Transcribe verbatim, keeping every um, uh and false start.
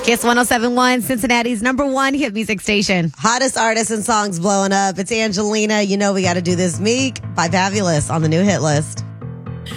Kiss one oh seven point one, Cincinnati's number one hit music station. Hottest artists and songs blowing up. It's Angelina. You know we got to do this. Meek by Fabulous on the new hit list.